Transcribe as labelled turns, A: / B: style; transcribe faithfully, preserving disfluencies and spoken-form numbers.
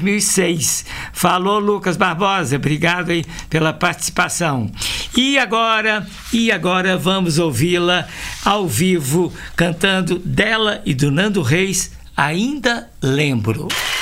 A: mil e seis. Falou, Lucas Barbosa, obrigado aí pela participação. E agora, e agora vamos ouvi-la ao vivo, cantando dela e do Nando Reis, Ainda Lembro.